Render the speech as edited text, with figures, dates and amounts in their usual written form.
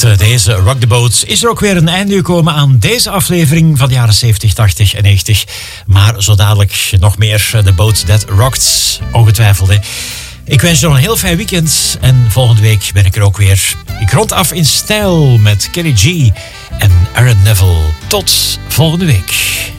deze Rock the Boat is er ook weer een einde gekomen aan deze aflevering van de jaren 70, 80 en 90. Maar zo dadelijk nog meer The Boat That Rocked, ongetwijfeld. Hè. Ik wens je nog een heel fijn weekend en volgende week ben ik er ook weer. Ik rond af in stijl met Kenny G en Aaron Neville. Tot volgende week.